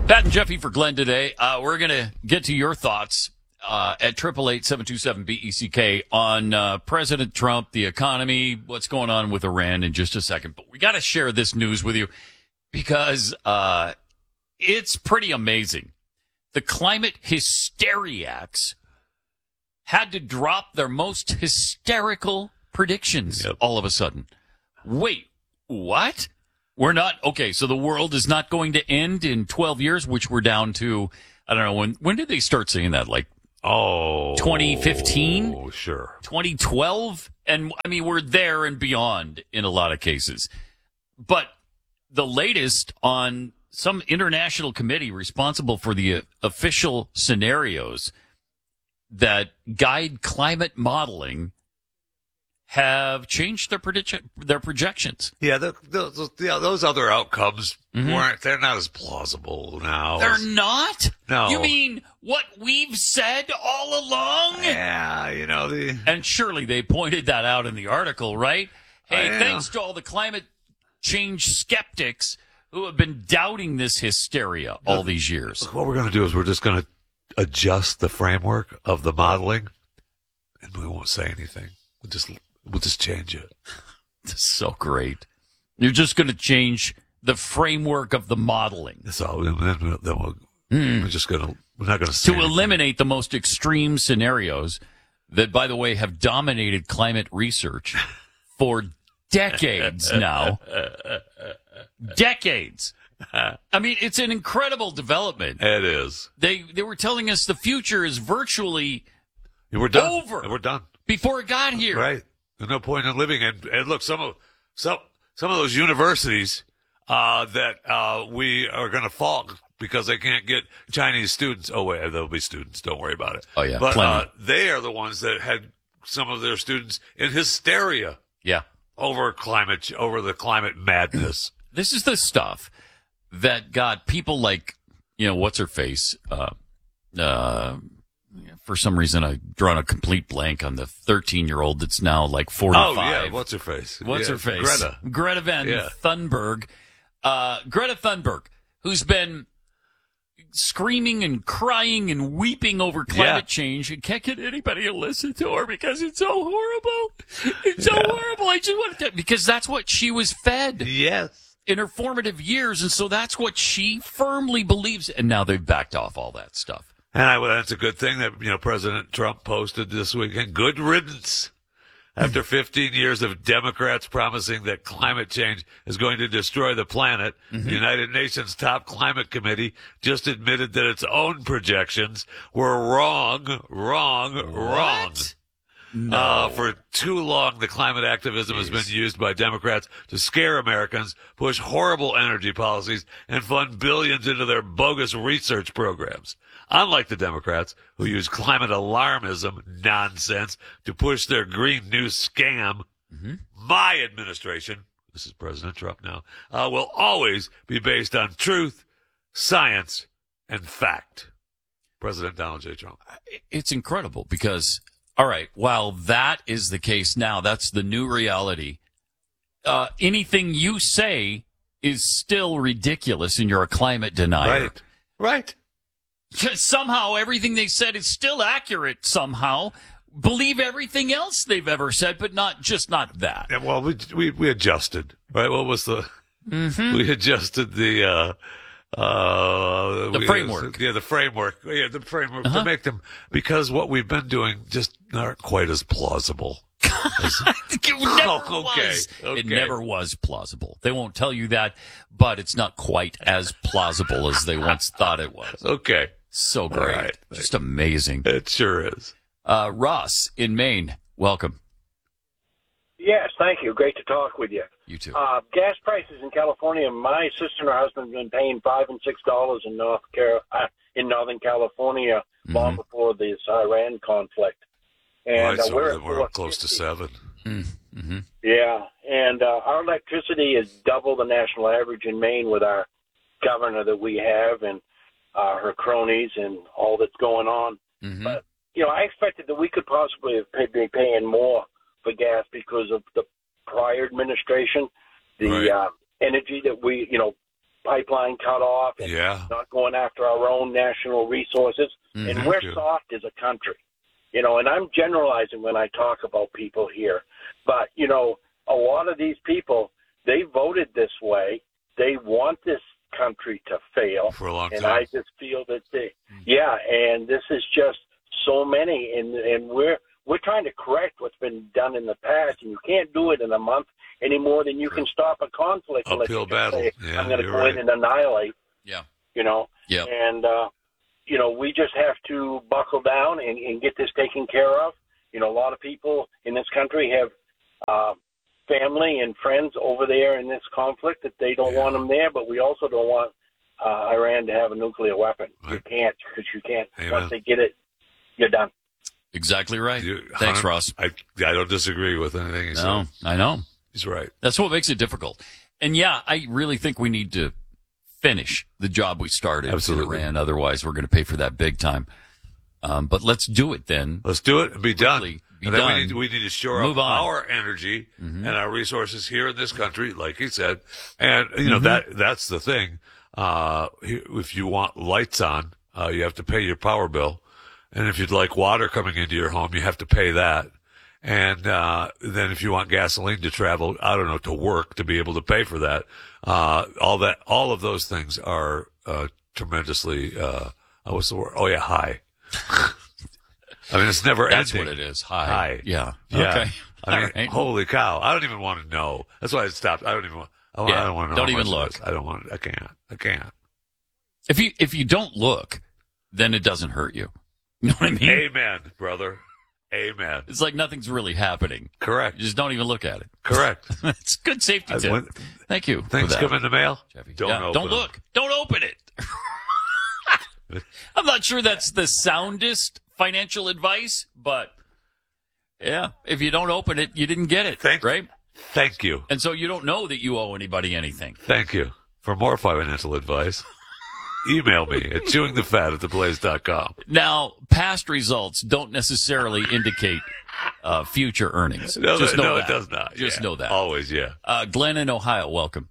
Pat and Jeffy for Glenn today. We're going to get to your thoughts at 888-727-BECK on President Trump, the economy, what's going on with Iran in just a second. But we got to share this news with you because it's pretty amazing. The climate hysteriacs had to drop their most hysterical predictions all of a sudden. Wait, what? We're not, okay, so the world is not going to end in 12 years, which we're down to, I don't know, when did they start saying that? Like, 2015? Oh, sure. 2012? And, I mean, we're there and beyond in a lot of cases. But the latest on some international committee responsible for the official scenarios that guide climate modeling have changed their projections. Yeah, those other outcomes they're not as plausible now. They're not? No. You mean what we've said all along? Yeah, And surely they pointed that out in the article, right? Hey, thanks to all the climate change skeptics who have been doubting this hysteria all these years. What we're going to do is we're just going to adjust the framework of the modeling, and we won't say anything. We'll just change it. It's so great. You're just going to change the framework of the modeling. That's all. Then we're just going to. We're not going to say to eliminate the most extreme scenarios that, by the way, have dominated climate research for decades now. Decades. I mean, it's an incredible development. It is. They were telling us the future is virtually we're done. over. We're done Before it got here. Right. There's no point in living. And look, some of those universities that we are going to fall because they can't get Chinese students. Oh, wait, there'll be students. Don't worry about it. Oh, yeah. But they are the ones that had some of their students in hysteria. Yeah. Over the climate madness. This is the stuff that got people like, what's her face? For some reason, I've drawn a complete blank on the 13-year-old that's now like 45. Oh, yeah. What's her face? Her face? Greta Van Thunberg. Greta Thunberg, who's been screaming and crying and weeping over climate change and can't get anybody to listen to her because it's so horrible. It's so horrible. I just want to because that's what she was fed. Yes. In her formative years, and so that's what she firmly believes. And now they've backed off all that stuff. And that's a good thing that, President Trump posted this weekend. Good riddance. After 15 years of Democrats promising that climate change is going to destroy the planet, the United Nations top climate committee just admitted that its own projections were wrong. No. For too long, the climate activism has been used by Democrats to scare Americans, push horrible energy policies, and fund billions into their bogus research programs. Unlike the Democrats, who use climate alarmism nonsense to push their Green New scam, my administration, this is President Trump now, will always be based on truth, science, and fact. President Donald J. Trump. It's incredible because, all right, while that is the case now, that's the new reality. Anything you say is still ridiculous and you're a climate denier. Right. Somehow everything they said is still accurate somehow. Believe everything else they've ever said, but not that. Yeah, well, we adjusted, right? What was the... We adjusted the framework. The framework. Yeah, the framework to make them... Because what we've been doing just aren't quite as plausible. It never was plausible. They won't tell you that, but it's not quite as plausible as they once thought it was. Okay. So great. Right. Just amazing. It sure is. Ross in Maine, welcome. Yes, thank you. Great to talk with you. You too. Gas prices in California. My sister and her husband have been paying $5 and $6 in Northern California long before this Iran conflict. And we're close to 7. Mm-hmm. Yeah, and our electricity is double the national average in Maine with our governor that we have and her cronies and all that's going on. But, I expected that we could possibly be paying more for gas because of the prior administration, the energy that we, pipeline cut off and not going after our own national resources. And we're soft as a country, and I'm generalizing when I talk about people here. But, a lot of these people, they voted this way. They want this country to fail. For a long time. And I just feel that and this is just so many. And we're trying to correct what's been done in the past, and you can't do it in a month any more than you can stop a conflict. Uphill battle. Say, I'm going to go in and annihilate. Yeah. And, we just have to buckle down and get this taken care of. A lot of people in this country have family and friends over there in this conflict that they don't want them there, but we also don't want Iran to have a nuclear weapon. Right. You can't, because you can't. Amen. Once they get it, you're done. Exactly right. Thanks, Ross. I don't disagree with anything he said. I know. He's right. That's what makes it difficult. And, I really think we need to finish the job we started in Iran. Otherwise, we're going to pay for that big time. But let's do it then. Let's do it and be done. Then we need to shore up our energy and our resources here in this country, like he said. And, that's the thing. If you want lights on, you have to pay your power bill. And if you'd like water coming into your home, you have to pay that. And then if you want gasoline to travel, to work, to be able to pay for that, all of those things are tremendously, what's the word? Oh, yeah, high. It's never ending. That's what it is. High. Yeah. Okay. Right. Holy cow. I don't even want to know. That's why I stopped. I don't want to know. Don't even look. I don't want. I can't. If you don't look, then it doesn't hurt you. You know what I mean? Amen, brother. Amen. It's like nothing's really happening. Correct. You just don't even look at it. Correct. It's a good safety tip. Thank you. Things come in the mail. Jeffy. Don't look. Don't open it. I'm not sure that's the soundest financial advice, but if you don't open it, you didn't get it. Right? Thank you. And so you don't know that you owe anybody anything. Thank you. For more financial advice, email me at chewingthefat@theblaze.com. Now, past results don't necessarily indicate future earnings. No, Just know that. It does not. Just know that. Always, Glenn in Ohio, welcome.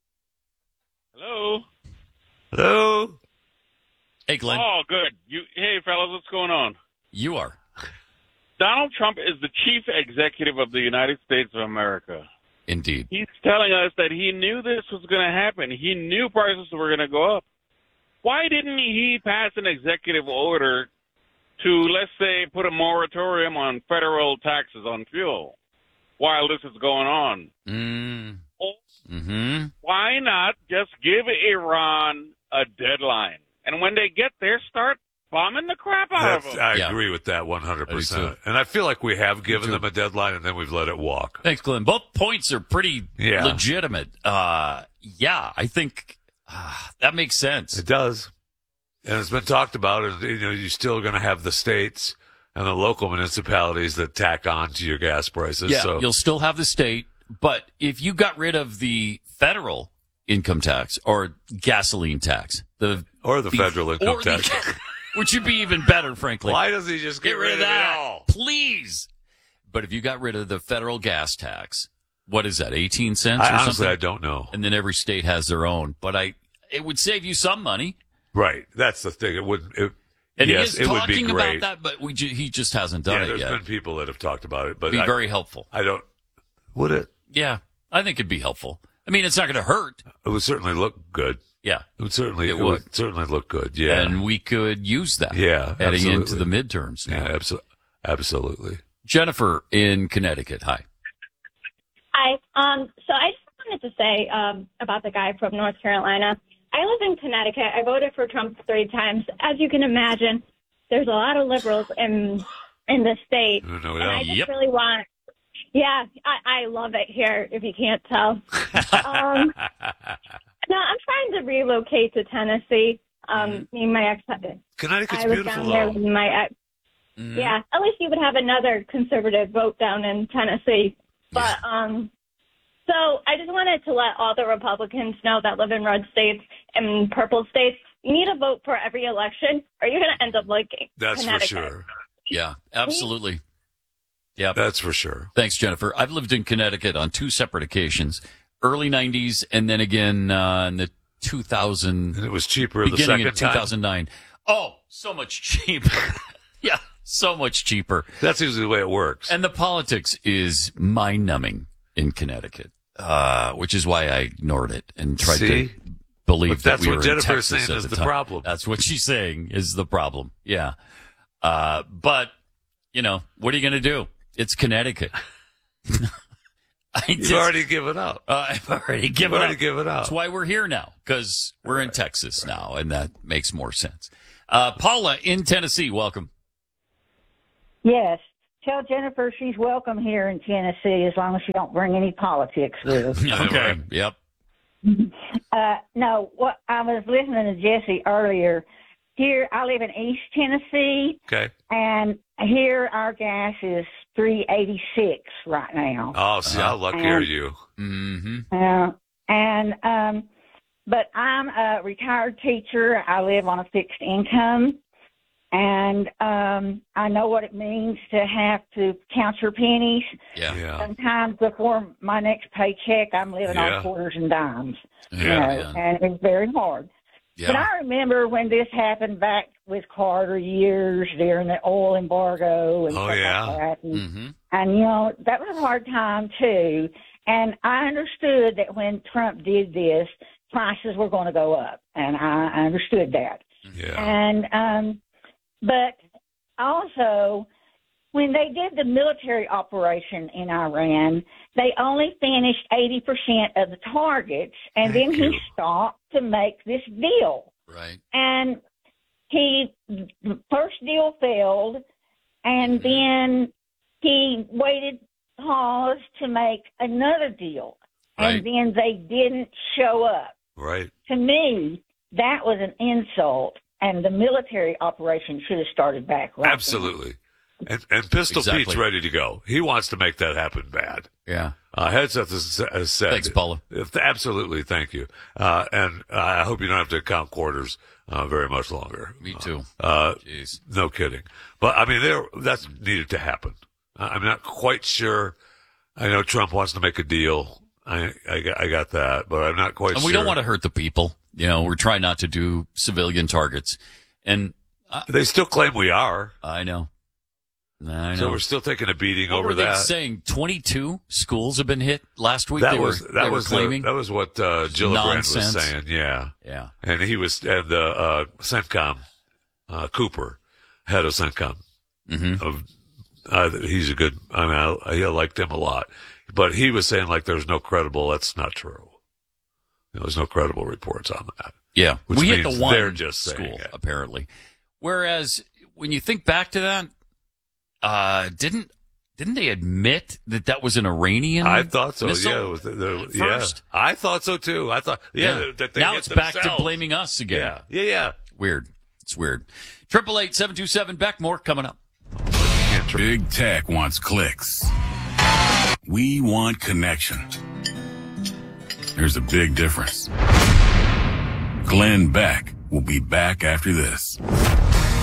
Hello. Hey, Glenn. Oh, good. Hey, fellas, what's going on? You are. Donald Trump is the chief executive of the United States of America. Indeed. He's telling us that he knew this was going to happen. He knew prices were going to go up. Why didn't he pass an executive order to, let's say, put a moratorium on federal taxes on fuel while this is going on? Why not just give Iran a deadline? And when they get there, start bombing the crap out of them. I agree with that 100%. And I feel like we have given them a deadline, and then we've let it walk. Thanks, Glenn. Both points are pretty legitimate. I think that makes sense. It does. And it's been talked about. And, you're still going to have the states and the local municipalities that tack on to your gas prices. Yeah, so. You'll still have the state. But if you got rid of the federal income tax or gasoline tax, the federal income tax, which would be even better, frankly. Why doesn't he just get rid of that? All? Please. But if you got rid of the federal gas tax, what is that, 18 cents or honestly, something? I don't know. And then every state has their own. But it would save you some money. Right. That's the thing. It wouldn't. And he is talking about that, but he just hasn't done it yet. There's been people that have talked about it, but it'd be very helpful. Would it? Yeah, I think it'd be helpful. I mean, it's not going to hurt. It would certainly look good. Yeah, it would certainly look good. Yeah, and we could use that. Yeah, heading into the midterms. Now. Yeah, absolutely. Jennifer in Connecticut. Hi. Hi. So I just wanted to say about the guy from North Carolina. I live in Connecticut. I voted for Trump 3 times. As you can imagine, there's a lot of liberals in the state. And I just really want. Yeah, I love it here, if you can't tell. No, I'm trying to relocate to Tennessee. Me and my ex. Connecticut's I was beautiful, down there though. with my ex. Yeah, at least you would have another conservative vote down in Tennessee. But so I just wanted to let all the Republicans know that live in red states and purple states, you need to vote for every election, or you're going to end up liking Connecticut. For sure. Yeah, absolutely. Yeah, that's for sure. Thanks, Jennifer. I've lived in Connecticut on 2 separate occasions, early 90s and then again in the 2000. And it was cheaper the beginning second in 2009. Oh, so much cheaper. Yeah, so much cheaper. That's usually the way it works. And the politics is mind-numbing in Connecticut, which is why I ignored it and tried to believe But that's that we what were Jennifer's in Texas saying at is the time. problem. That's what she's saying is the problem. Yeah. But, what are you going to do? It's Connecticut. You've already given up. I've already given up. up. That's why we're here now, because we're in Texas now, and that makes more sense. Paula in Tennessee, welcome. Yes. Tell Jennifer she's welcome here in Tennessee as long as she don't bring any politics with her. Okay. Yep. No, what I was listening to Jesse earlier. Here, I live in East Tennessee, Okay. and here our gas is $3.86 right now. Oh, see, how lucky are you? Mm-hmm. But I'm a retired teacher. I live on a fixed income, and I know what it means to have to count your pennies. Yeah. Sometimes before my next paycheck, I'm living on quarters and dimes. Yeah. And it's very hard. Yeah. But I remember when this happened back with Carter years during the oil embargo and stuff like that. And, that was a hard time, too. And I understood that when Trump did this, prices were going to go up. And I understood that. Yeah. And, but also, when they did the military operation in Iran, they only finished 80% of the targets, and then he stopped to make this deal. Right. And the first deal failed, and then he paused to make another deal, Right. and then they didn't show up. Right. To me, that was an insult, and the military operation should have started back right Absolutely. And Pistol Exactly. Pete's ready to go. He wants to make that happen bad. Yeah. Headseth has said. Thanks, Paula. Absolutely, thank you. And I hope you don't have to count quarters very much longer. Me too. Jeez. No kidding. But, I mean, that's needed to happen. I'm not quite sure. I know Trump wants to make a deal. I got that, but I'm not quite sure. And we don't want to hurt the people. We're trying not to do civilian targets. And they still claim we are. I know. So we're still taking a beating What over were they that. saying 22 schools have been hit last week. That they was claiming that was what Gillibrand was saying. Yeah. And he was and the CENTCOM Cooper, head of CENTCOM. He's a good. I mean, I liked him a lot, but he was saying like there's no credible. That's not true. There's no credible reports on that. Yeah, Which we hit means the one they're just saying school it. apparently. Whereas when you think back to that. Didn't they admit that was an Iranian? I thought so. missile Yeah, it was first. I thought so too. I thought that they now hit it's back to themselves. blaming us again. Yeah. Weird. It's weird. 888-727 Beck. More coming up. Big tech wants clicks. We want connection. There's a big difference. Glenn Beck will be back after this.